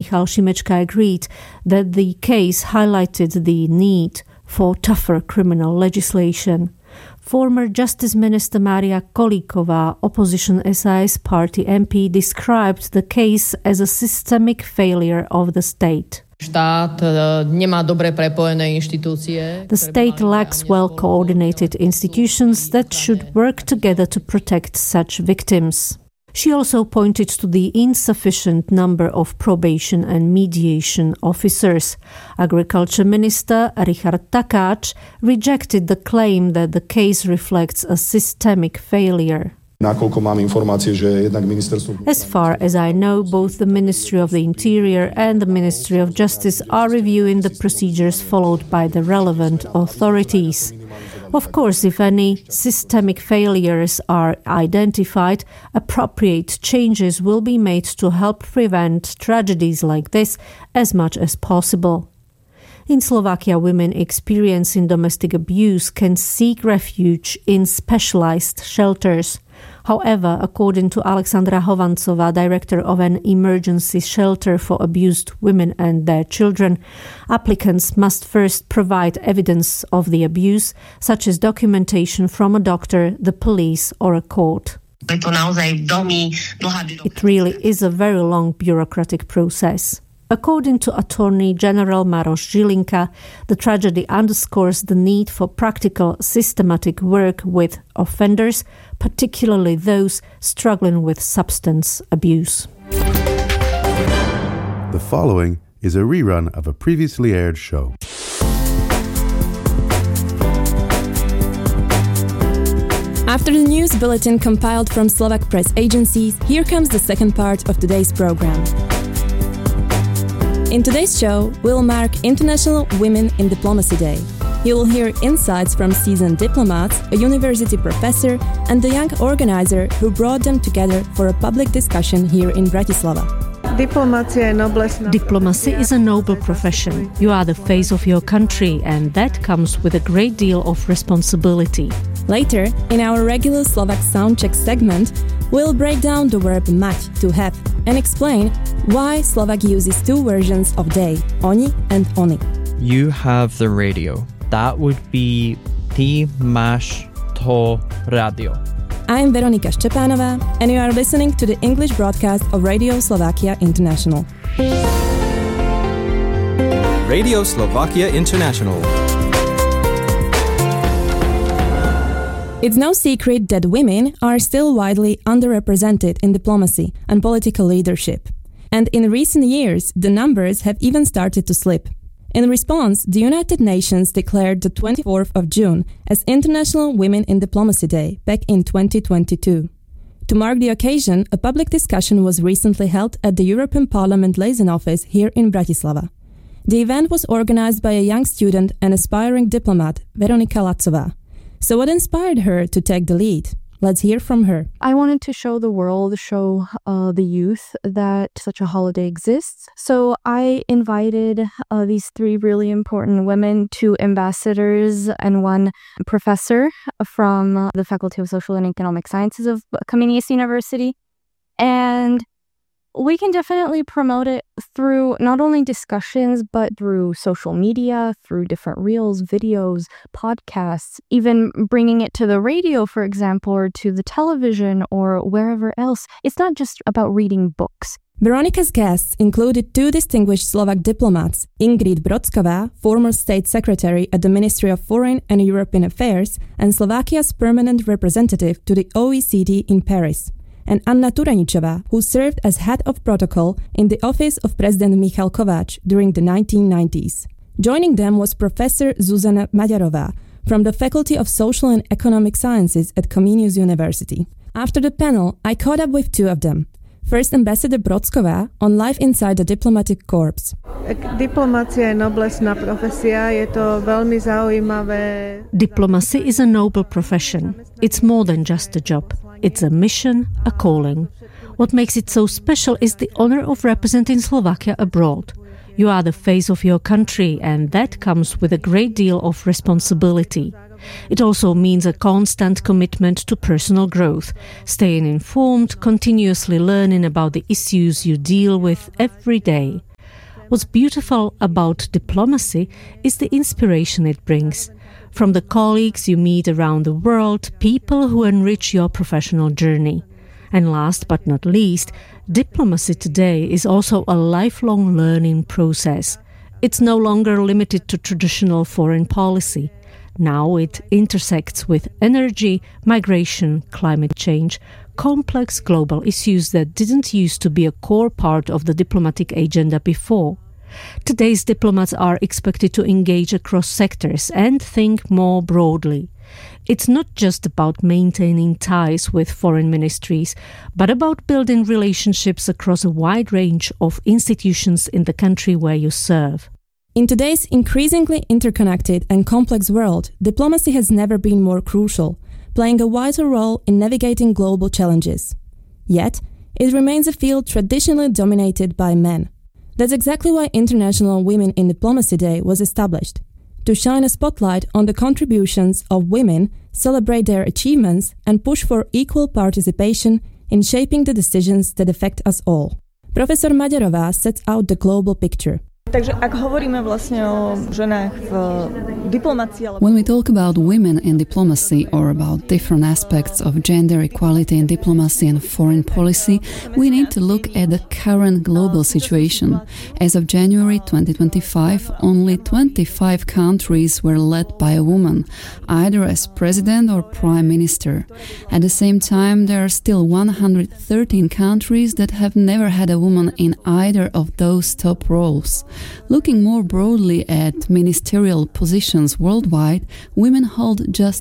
Michal Šimečka agreed that the case highlighted the need for tougher criminal legislation. Former Justice Minister Mária Kolíková, opposition SAS party MP, described the case as a systemic failure of the state. The state lacks well-coordinated institutions that should work together to protect such victims. She also pointed to the insufficient number of probation and mediation officers. Agriculture Minister Richard Takáč rejected the claim that the case reflects a systemic failure. As far as I know, both the Ministry of the Interior and the Ministry of Justice are reviewing the procedures followed by the relevant authorities. Of course, if any systemic failures are identified, appropriate changes will be made to help prevent tragedies like this as much as possible. In Slovakia, women experiencing domestic abuse can seek refuge in specialized shelters. However, according to Alexandra Hovancová, director of an emergency shelter for abused women and their children, applicants must first provide evidence of the abuse, such as documentation from a doctor, the police, or a court. It really is a very long bureaucratic process. According to Attorney General Maroš Žilinka, the tragedy underscores the need for practical, systematic work with offenders, particularly those struggling with substance abuse. The following is a rerun of a previously aired show. After the news bulletin compiled from Slovak press agencies, here comes the second part of today's program. In today's show, we'll mark International Women in Diplomacy Day. You will hear insights from seasoned diplomats, a university professor, and the young organizer who brought them together for a public discussion here in Bratislava. Diplomacy is a noble profession. You are the face of your country, and that comes with a great deal of responsibility. Later, in our regular Slovak Soundcheck segment, we'll break down the verb mať, to have, and explain why Slovak uses two versions of day, oni and oni. You have the radio. That would be ty máš to radio. I'm Veronika Ščepánová, and you are listening to the English broadcast of Radio Slovakia International. Radio Slovakia International. It's no secret that women are still widely underrepresented in diplomacy and political leadership. And in recent years, the numbers have even started to slip. In response, the United Nations declared the 24th of June as International Women in Diplomacy Day back in 2022. To mark the occasion, a public discussion was recently held at the European Parliament liaison office here in Bratislava. The event was organized by a young student and aspiring diplomat, Veronika Lacová. So what inspired her to take the lead? Let's hear from her. I wanted to show the world, show the youth that such a holiday exists. So I invited these three really important women, two ambassadors and one professor from the Faculty of Social and Economic Sciences of Comenius University. And we can definitely promote it through not only discussions, but through social media, through different reels, videos, podcasts, even bringing it to the radio, for example, or to the television or wherever else. It's not just about reading books. Veronika's guests included two distinguished Slovak diplomats, Ingrid Brocková, former state secretary at the Ministry of Foreign and European Affairs and Slovakia's permanent representative to the OECD in Paris, and Anna Turaničová, who served as head of protocol in the office of President Michal Kovács during the 1990s. Joining them was Professor Zuzana Maďarová from the Faculty of Social and Economic Sciences at Comenius University. After the panel, I caught up with two of them. First, Ambassador Brocková on life inside the diplomatic corps. Diplomacia je noblesná profesia, je to veľmi zaujímavé. Diplomacy is a noble profession. It's more than just a job. It's a mission, a calling. What makes it so special is the honor of representing Slovakia abroad. You are the face of your country, and that comes with a great deal of responsibility. It also means a constant commitment to personal growth, staying informed, continuously learning about the issues you deal with every day. What's beautiful about diplomacy is the inspiration it brings. From the colleagues you meet around the world, people who enrich your professional journey. And last but not least, diplomacy today is also a lifelong learning process. It's no longer limited to traditional foreign policy. Now it intersects with energy, migration, climate change, complex global issues that didn't used to be a core part of the diplomatic agenda before. Today's diplomats are expected to engage across sectors and think more broadly. It's not just about maintaining ties with foreign ministries, but about building relationships across a wide range of institutions in the country where you serve. In today's increasingly interconnected and complex world, diplomacy has never been more crucial, playing a vital role in navigating global challenges. Yet, it remains a field traditionally dominated by men. That's exactly why International Women in Diplomacy Day was established, to shine a spotlight on the contributions of women, celebrate their achievements, and push for equal participation in shaping the decisions that affect us all. Professor Maďarová sets out the global picture. When we talk about women in diplomacy or about different aspects of gender equality in diplomacy and foreign policy, we need to look at the current global situation. As of January 2025, only 25 countries were led by a woman, either as president or prime minister. At the same time, there are still 113 countries that have never had a woman in either of those top roles. Looking more broadly at ministerial positions worldwide, women hold just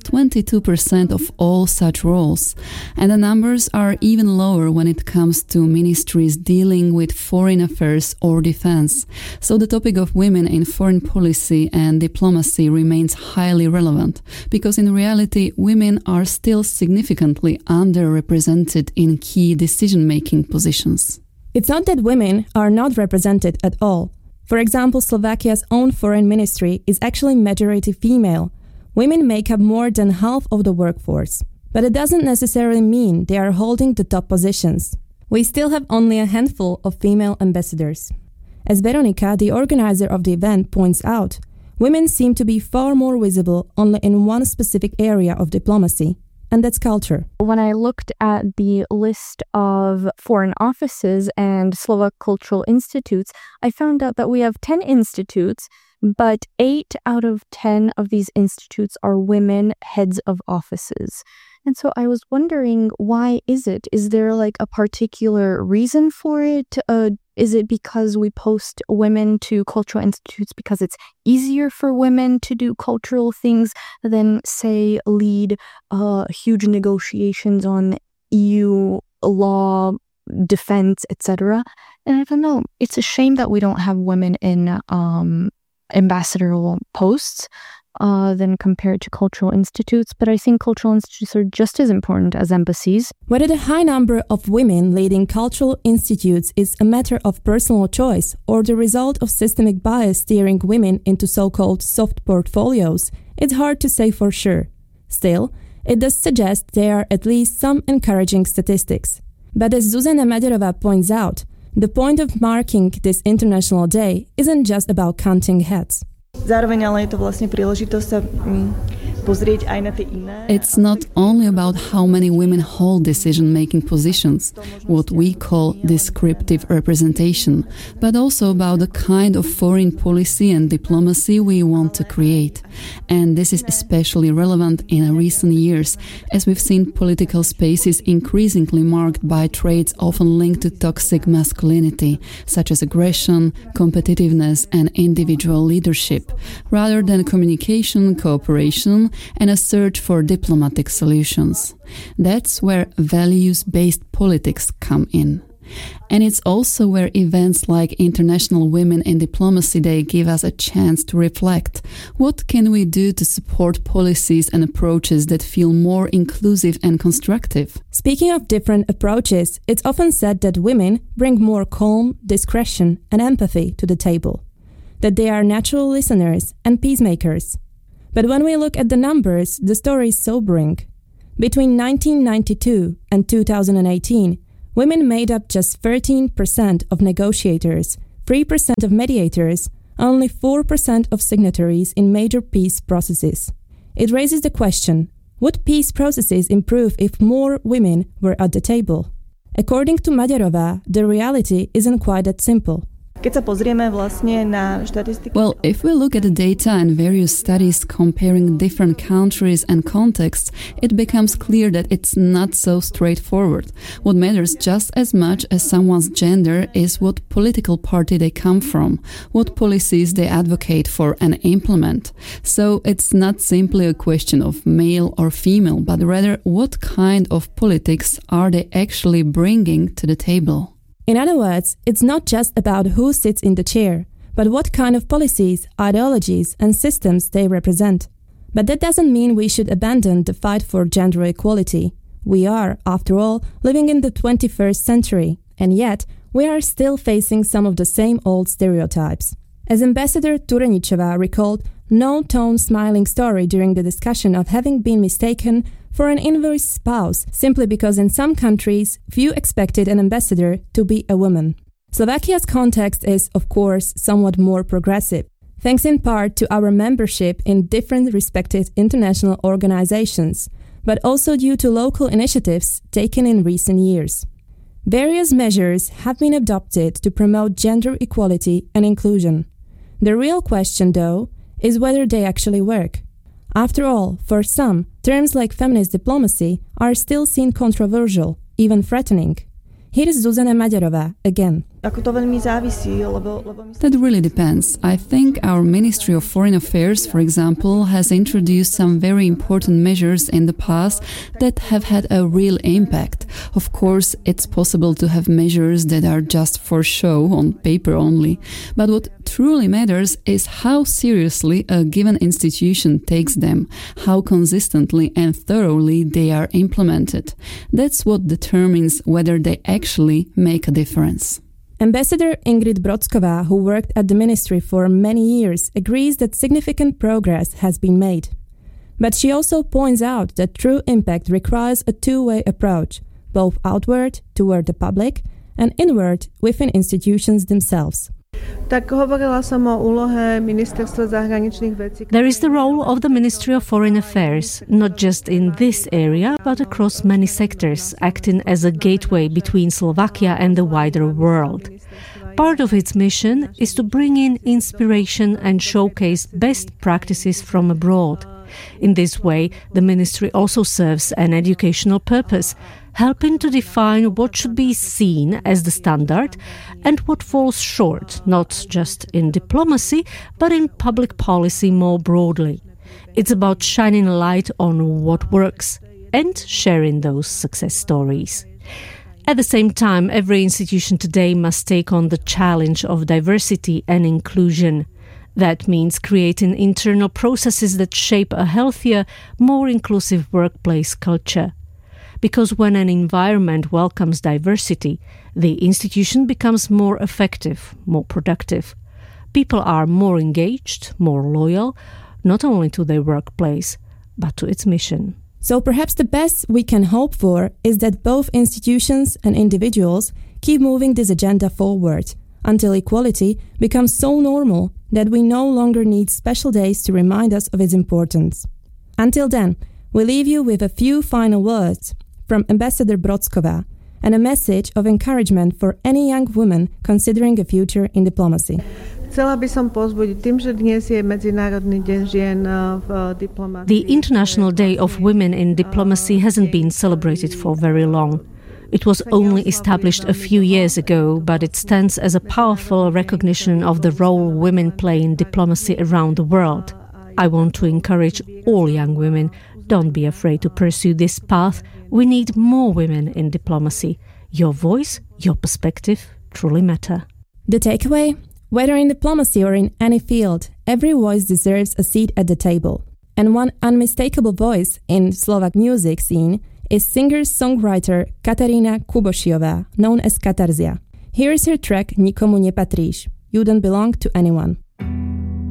22% of all such roles, and the numbers are even lower when it comes to ministries dealing with foreign affairs or defense. So the topic of women in foreign policy and diplomacy remains highly relevant, because in reality, women are still significantly underrepresented in key decision-making positions. It's not that women are not represented at all. For example, Slovakia's own foreign ministry is actually majority female. Women make up more than half of the workforce. But it doesn't necessarily mean they are holding the top positions. We still have only a handful of female ambassadors. As Veronika, the organizer of the event, points out, women seem to be far more visible only in one specific area of diplomacy, and that's culture. When I looked at the list of foreign offices and Slovak cultural institutes, I found out that we have 10 institutes, but 8 out of 10 of these institutes are women heads of offices. And so I was wondering, why is it? Is there like a particular reason for it? Is it because we post women to cultural institutes because it's easier for women to do cultural things than, say, lead huge negotiations on EU law, defense, etc.? And I don't know. It's a shame that we don't have women in ambassadorial posts than compared to cultural institutes, but I think cultural institutes are just as important as embassies. Whether the high number of women leading cultural institutes is a matter of personal choice or the result of systemic bias steering women into so-called soft portfolios, it's hard to say for sure. Still, it does suggest there are at least some encouraging statistics. But as Zuzana Maďarová points out, the point of marking this International Day isn't just about counting heads. Zároveň ale je to vlastne príležitosť sa pozrieť aj na tie iné. It's not only about how many women hold decision-making positions, what we call descriptive representation, but also about the kind of foreign policy and diplomacy we want to create. And this is especially relevant in recent years, as we've seen political spaces increasingly marked by traits often linked to toxic masculinity, such as aggression, competitiveness, and individual leadership, rather than communication, cooperation, and a search for diplomatic solutions. That's where values-based politics come in. And it's also where events like International Women in Diplomacy Day give us a chance to reflect. What can we do to support policies and approaches that feel more inclusive and constructive? Speaking of different approaches, it's often said that women bring more calm, discretion, and empathy to the table, that they are natural listeners and peacemakers. But when we look at the numbers, the story is sobering. Between 1992 and 2018, women made up just 13% of negotiators, 3% of mediators, only 4% of signatories in major peace processes. It raises the question, would peace processes improve if more women were at the table? According to Maďarová, the reality isn't quite that simple. Well, if we look at the data and various studies comparing different countries and contexts, it becomes clear that it's not so straightforward. What matters just as much as someone's gender is what political party they come from, what policies they advocate for and implement. So it's not simply a question of male or female, but rather what kind of politics are they actually bringing to the table. In other words, it's not just about who sits in the chair, but what kind of policies, ideologies, and systems they represent. But that doesn't mean we should abandon the fight for gender equality. We are, after all, living in the 21st century, and yet we are still facing some of the same old stereotypes. As Ambassador Tureničová recalled no-tone smiling story during the discussion of having been mistaken for an invoice spouse simply because in some countries few expected an ambassador to be a woman. Slovakia's context is, of course, somewhat more progressive, thanks in part to our membership in different respected international organizations, but also due to local initiatives taken in recent years. Various measures have been adopted to promote gender equality and inclusion. The real question, though, is whether they actually work. After all, for some, terms like feminist diplomacy are still seen controversial, even threatening. Here is Zuzana Maďarová again. That really depends. I think our Ministry of Foreign Affairs, for example, has introduced some very important measures in the past that have had a real impact. Of course, it's possible to have measures that are just for show, on paper only. But what truly matters is how seriously a given institution takes them, how consistently and thoroughly they are implemented. That's what determines whether they actually make a difference. Ambassador Ingrid Brocková, who worked at the ministry for many years, agrees that significant progress has been made. But she also points out that true impact requires a two-way approach, both outward, toward the public, and inward, within institutions themselves. There is the role of the Ministry of Foreign Affairs, not just in this area, but across many sectors, acting as a gateway between Slovakia and the wider world. Part of its mission is to bring in inspiration and showcase best practices from abroad. In this way, the ministry also serves an educational purpose, helping to define what should be seen as the standard and what falls short, not just in diplomacy, but in public policy more broadly. It's about shining a light on what works and sharing those success stories. At the same time, every institution today must take on the challenge of diversity and inclusion. That means creating internal processes that shape a healthier, more inclusive workplace culture. Because when an environment welcomes diversity, the institution becomes more effective, more productive. People are more engaged, more loyal, not only to their workplace, but to its mission. So perhaps the best we can hope for is that both institutions and individuals keep moving this agenda forward, until equality becomes so normal that we no longer need special days to remind us of its importance. Until then, we leave you with a few final words from Ambassador Brocková and a message of encouragement for any young woman considering a future in diplomacy. The International Day of Women in Diplomacy hasn't been celebrated for very long. It was only established a few years ago, but it stands as a powerful recognition of the role women play in diplomacy around the world. I want to encourage all young women, don't be afraid to pursue this path. We need more women in diplomacy. Your voice, your perspective truly matter. The takeaway? Whether in diplomacy or in any field, every voice deserves a seat at the table. And one unmistakable voice in Slovak music scene is singer-songwriter Katarína Kubošiová, known as Katarzia. Here is her track Nikomu nepatríš, You Don't Belong to Anyone.